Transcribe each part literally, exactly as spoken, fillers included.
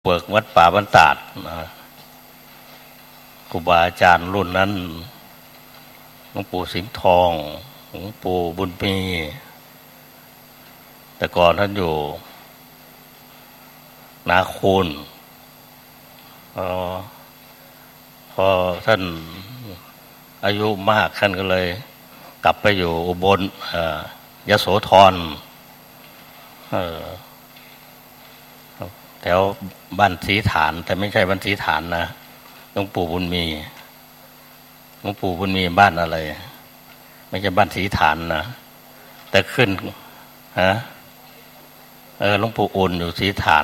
เปิกวัดป่าบ้านตาดครูบาอาจารย์รุ่นนั้นหลวงปู่สิงห์ทองหลวงปู่บุญมีแต่ก่อนท่านอยู่นาคูนพอพอท่านอายุมากท่านก็เลยกลับไปอยู่อุบลยโสธรแถวบ้านศรีฐานแต่ไม่ใช่บ้านศรีฐานนะหลวงปู่บุญมีหลวงปู่บุญมีบ้านอะไรไม่ใช่บ้านศรีฐานนะแต่ขึ้นฮะเออหลวงปู่อุ่นอยู่ศรีฐาน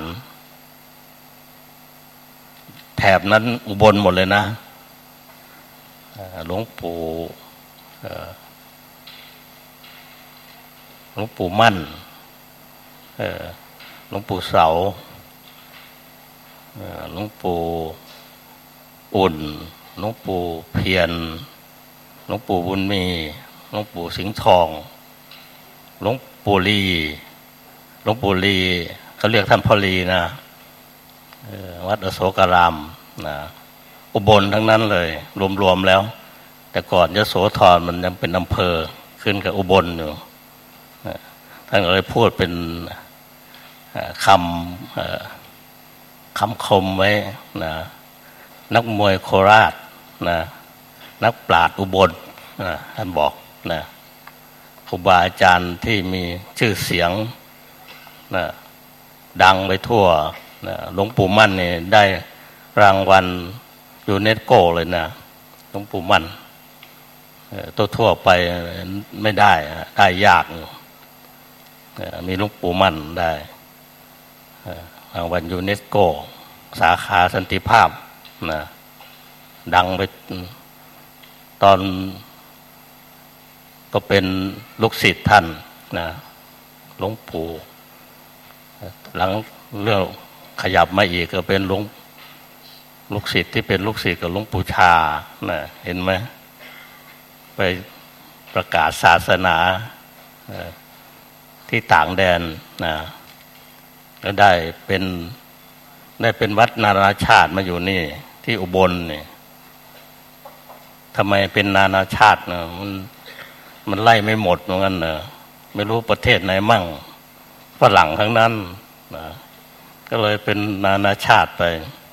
แถบนั้นอุบลหมดเลยนะหลวงปู่หลวงปู่มั่นหลวงปู่เสาหลวงปู่อุ่นหลวงปู่เพียรหลวงปู่บุญมีหลวงปู่สิงห์ทองหลวงปู่ลีหลวงปู่ลีเขาเรียกท่านพ่อลีนะวัดอโศการามนะอุบลทั้งนั้นเลยรวมๆแล้วแต่ก่อนยโสธรมันยังเป็นอำเภอขึ้นกับอุบลอยู่ท่านก็เลยพูดเป็นคำคำคมไว้นะนักมวยโคราชนะนักปราชญ์อุบลนะท่านบอกนะครูบาอาจารย์ที่มีชื่อเสียงนะดังไปทั่วนะหลวงปู่มั่นนี่ได้รางวัลยูเนสโกเลยนะหลวงปู่มั่นตัวทั่วไปไม่ได้ได้ยากมีหลวงปู่มั่นได้รางวัลยูเนสโกสาขาสันติภาพนะดังไปตอนก็เป็นลูกศิษย์ท่านนะหลวงปู่หลังเรื่องขยับมาอีกก็เป็นหลวงลูกศิษย์ที่เป็นลูกศิษย์กับหลวงปู่ชานะเห็นไหมไปประกาศศาสนาที่ต่างแดนนะก็ได้เป็นได้เป็นวัดนานาชาติมาอยู่นี่ที่อุบลนี่ทำไมเป็นนานาชาตินะมันมันไล่ไม่หมดเหมือนกันเนอะไม่รู้ประเทศไหนมั่งฝรั่งทั้งนั้นนะก็เลยเป็นนานาชาติไป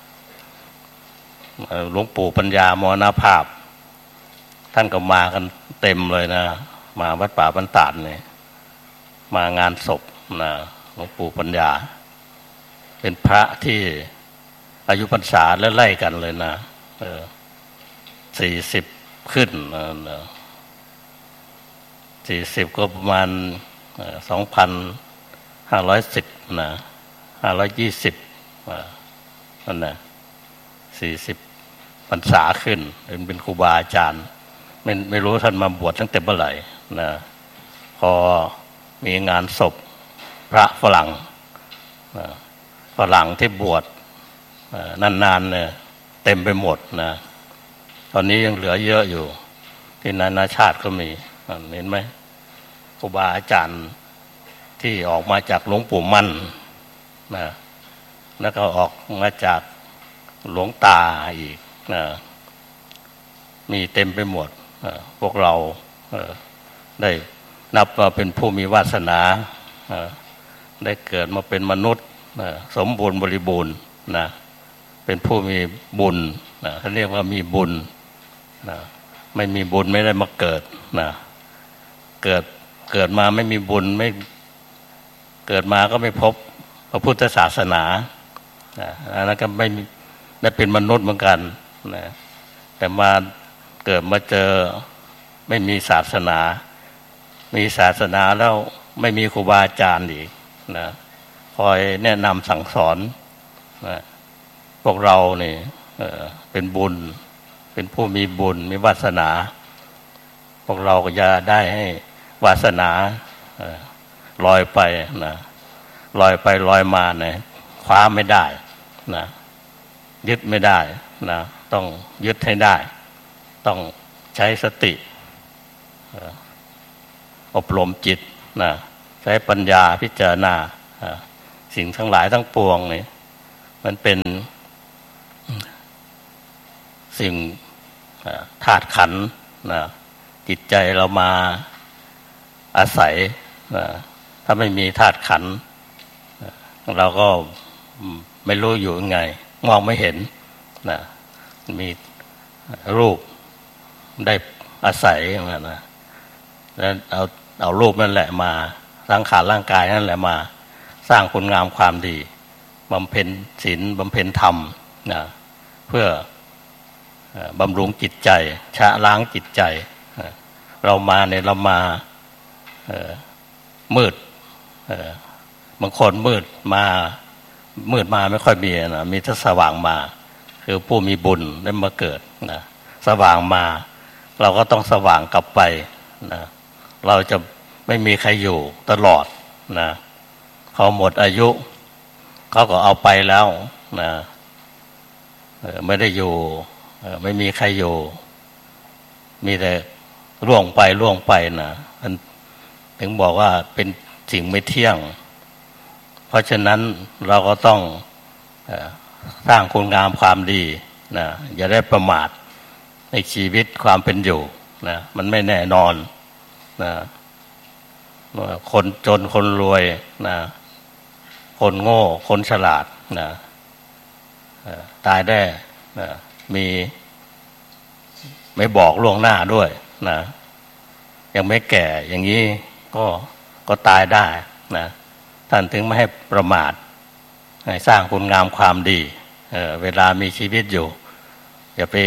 หลวงปู่ปัญญามรณภาพท่านก็มากันเต็มเลยนะมาวัดป่าบ้านตาดนี่มางานศพนะหลวงปู่ปัญญาเป็นพระที่อายุพรรษาและไล่กันเลยนะสี่สิบขึ้นสี่สิบก็ประมาณสองพันห้าร้อยสิบนะห้าร้อยยี่สิบนั่นนะสี่สิบพรรษาขึ้นเป็นเป็นครูบาอาจารย์ไม่ไม่รู้ท่านมาบวชตั้งแต่เมื่อไหร่นะพอมีงานศพพระฝรั่งนะฝรั่งที่บวชนานๆเนี่ยเต็มไปหมดนะตอนนี้ยังเหลือเยอะอยู่ที่นานาชาติก็มีเห็นไหมครูบาอาจารย์ที่ออกมาจากหลวงปู่มั่นนะแล้วก็ออกมาจากหลวงตาอีกนะมีเต็มไปหมดพวกเราได้นับว่าเป็นผู้มีวาสนาได้เกิดมาเป็นมนุษย์สมบูรณ์บริบูรณ์นะเป็นผู้มีบุญนะเขาเรียกว่ามีบุญนะไม่มีบุญไม่ได้มาเกิดนะเกิดเกิดมาไม่มีบุญไม่เกิดมาก็ไม่พบพระพุทธศาสนานะแล้วก็ไม่ได้เป็นมนุษย์เหมือนกันนะแต่มาเกิดมาเจอไม่มีศาสนามีศาสนาแล้วไม่มีครูบาอาจารย์อีกนะคอยแนะนำสั่งสอนนะพวกเราเนี่ยเป็นบุญเป็นผู้มีบุญมีวาสนาพวกเราก็จะได้ให้วาสนาลอยไปนะลอยไปลอยมาเนี่ยคว้าไม่ได้นะยึดไม่ได้นะต้องยึดให้ได้ต้องใช้สติอบรมจิตนะใช้ปัญญาพิจารณาสิ่งทั้งหลายทั้งปวงนี่มันเป็นสิ่งธาตุขันธ์นะจิตใจเรามาอาศัยนะถ้าไม่มีธาตุขันธ์เราก็ไม่รู้อยู่ยังไงมองไม่เห็นนะมีรูปได้อาศัยนะแล้วเอาเอารูปนั่นแหละมาสังขารร่างกายนั่นแหละมาสร้างคุณงามความดีบำเพ็ญศีลบำเพ็ญธรรมนะเพื่อบำรุงจิตใจชะล้างจิตใจเรามาเนี่ยเรามามืดบางคนมืดมามืดมาไม่ค่อยมีนะมีแต่สว่างมาคือผู้มีบุญได้มาเกิดนะสว่างมาเราก็ต้องสว่างกลับไปนะเราจะไม่มีใครอยู่ตลอดนะเขาหมดอายุเขาก็เอาไปแล้วนะไม่ได้อยู่ไม่มีใครอยู่มีแต่ล่วงไปล่วงไปนะมันถึงบอกว่าเป็นสิ่งไม่เที่ยงเพราะฉะนั้นเราก็ต้องสร้างคุณงามความดีนะอย่าได้ประมาทในชีวิตความเป็นอยู่นะมันไม่แน่นอนนะคนจนคนรวยนะคนโง่คนฉลาดนะตายได้นะมีไม่บอกล่วงหน้าด้วยนะยังไม่แก่อย่างนี้ก็ก็ตายได้นะท่านถึงไม่ให้ประมาทให้สร้างคุณงามความดี เ, เวลามีชีวิตอยู่อย่าไป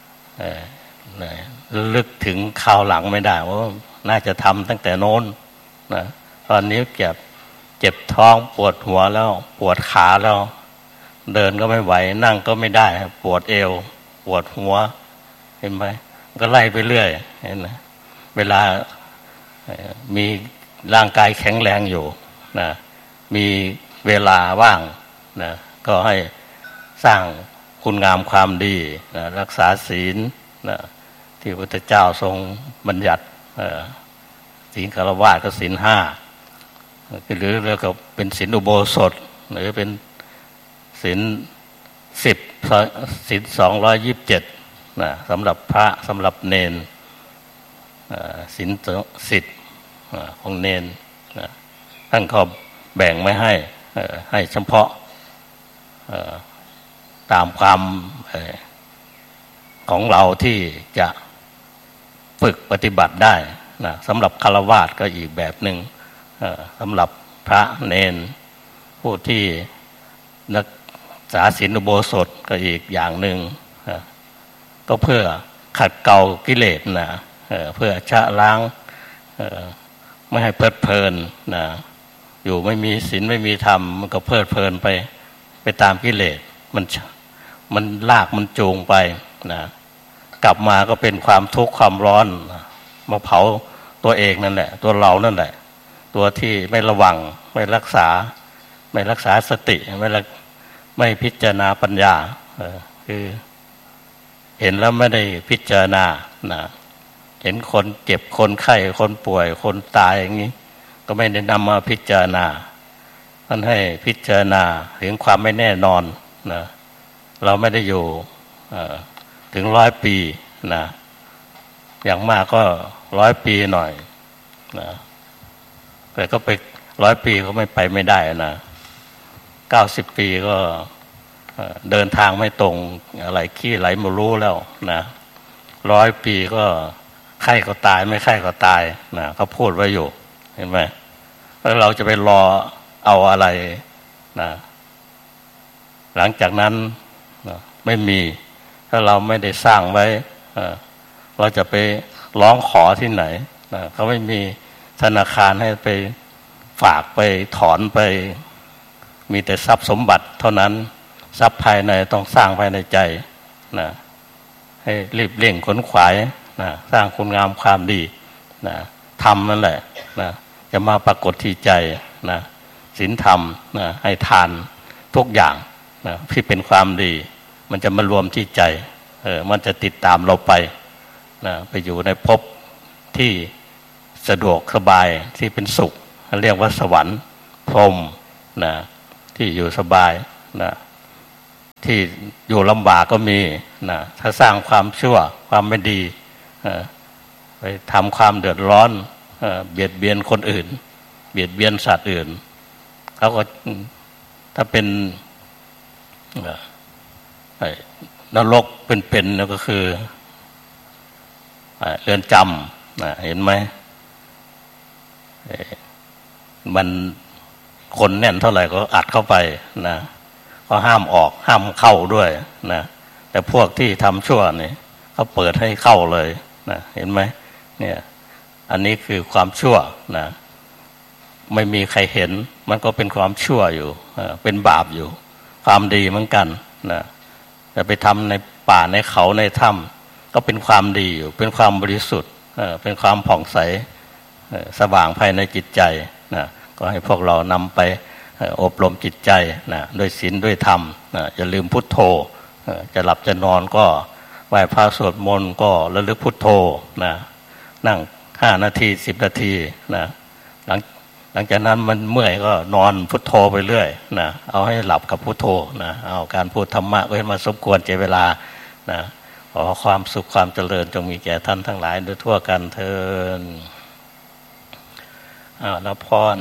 ลึกถึงคราวหลังไม่ได้ว่าน่าจะทำตั้งแต่โน้นนะตอนนี้เจ็บเจ็บท้องปวดหัวแล้วปวดขาแล้วเดินก็ไม่ไหวนั่งก็ไม่ได้ปวดเอวปวดหัวเห็นไหมก็ไล่ไปเรื่อยเห็นไหมเวลามีร่างกายแข็งแรงอยู่นะมีเวลาว่างนะก็ให้สร้างคุณงามความดีนะรักษาศีลนะที่พระพุทธเจ้าทรงบัญญัติศีลฆราวาสก็ศีลห้าหรือแล้วก็เป็นศีลอุโบสถหรือเป็นศีลสิบศีลสองร้อยยี่สิบเจ็ดนะสำหรับพระสำหรับเนนศีลสิทธิ์ของเนนนะท่านก็แบ่งไม่ให้ให้เฉพาะตามความของเราที่จะฝึกปฏิบัติได้นะสำหรับฆราวาสก็อีกแบบหนึ่งสำหรับพระเนนผู้ที่นักษาศีลอุโบสถก็อีกอย่างหนึ่งก็เพื่อขัดเกลากิเลสนะเพื่อชะล้างไม่ให้เพลิดเพลินนะอยู่ไม่มีศีลไม่มีธรรมมันก็เพลิดเพลินไปไปตามกิเลสมันมันลากมันจูงไปนะกลับมาก็เป็นความทุกข์ความร้อนมาเผาตัวเองนั่นแหละตัวเรานั่นแหละตัวที่ไม่ระวังไม่รักษาไม่รักษาสติไม่ไม่พิจารณาปัญญาคือเห็นแล้วไม่ได้พิจารณานะเห็นคนเจ็บคนไข้คนป่วยคนตายอย่างนี้ก็ไม่ได้นำมาพิจารณาท่านให้พิจารณาถึงความไม่แน่นอนนะเราไม่ได้อยู่ถึงร้อยปีนะอย่างมากก็ร้อยปีหน่อยนะแต่ก็ไปร้อยปีก็ไม่ไปไม่ได้นะเก้าสิบปีก็เดินทางไม่ตรงอะไรขี้ไหลไม่รู้แล้วนะร้อยปีก็ไข้ก็ตายไม่ไข้ก็ตายนะเขาพูดไว้อยู่เห็นไหมแล้วเราจะไปรอเอาอะไรนะหลังจากนั้นนะไม่มีถ้าเราไม่ได้สร้างไว้เราจะไปร้องขอที่ไหนนะเขาไม่มีธนาคารให้ไปฝากไปถอนไปมีแต่ทรัพย์สมบัติเท่านั้นทรัพย์ภายในต้องสร้างภายในใจนะให้รีบเร่งขนขวายนะสร้างคุณงามความดีนะทำนั่นแหละนะจะมาปรากฏที่ใจนะศีลธรรมนะให้ทานทุกอย่างนะที่เป็นความดีมันจะมารวมที่ใจเออมันจะติดตามเราไปนะไปอยู่ในภพที่สะดวกสบายที่เป็นสุขเรียกว่าสวรรค์พรหมนะที่อยู่สบายนะที่อยู่ลำบากก็มีนะถ้าสร้างความชั่วความไม่ดีไปทำความเดือดร้อนเบียดเบียนคนอื่นเบียดเบียนสัตว์อื่นเขาก็ถ้าเป็นนรกเป็นๆก็คือเรือนจำนะเห็นไหมมันคนแน่นเท่าไหร่ก็อัดเข้าไปนะก็ห้ามออกห้ามเข้าด้วยนะแต่พวกที่ทำชั่วนี่เขาเปิดให้เข้าเลยนะเห็นไหมเนี่ยอันนี้คือความชั่วนะไม่มีใครเห็นมันก็เป็นความชั่วอยู่เป็นบาปอยู่ความดีเหมือนกันนะแต่ไปทำในป่าในเขาในถ้ำก็เป็นความดีอยู่เป็นความบริสุทธิ์เป็นความผ่องใสสว่างภายในจิตใจนะก็ให้พวกเรานำไปอบรมจิตใจนะด้วยศีลด้วยธรรมนะอย่าลืมพุทโธจะหลับจะนอนก็ไหว้พระสวดมนต์ก็ระลึกพุทโธนะนั่งห้านาทีสิบนาทีนะหลังหลังจากนั้นมันเมื่อยก็นอนพุทโธไปเรื่อยนะเอาให้หลับกับพุทโธนะเอาการพูดธรรมะก็ให้มาสมควรเจเวลานะขอความสุขความเจริญจงมีแก่ท่านทั้งหลายโดยทั่วกันเทินอ่ารับพร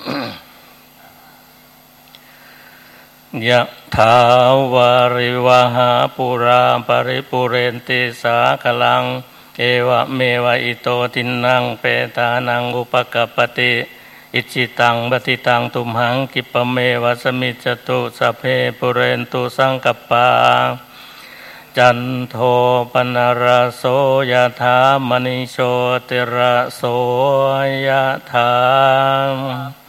ยะถาวาริวหาปุราปริปุเรนติสาคลังเอวะเมวะอิโตทินังเปตานังอุปกัปปติอิจิตังปฏิตังตุมหังกิปเมวะสมิจจตุสัพเพปุเรนตุสังกัปปาจันโทปนรโสยถามณิโชติระโสยถา